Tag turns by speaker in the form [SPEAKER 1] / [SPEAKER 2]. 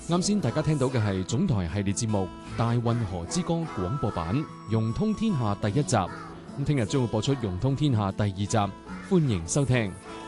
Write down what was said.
[SPEAKER 1] 啱先大家聽到嘅係總台系列節目《大運河之歌》廣播版《融通天下》第1集。咁聽日將會播出《融通天下》第2集，歡迎收聽。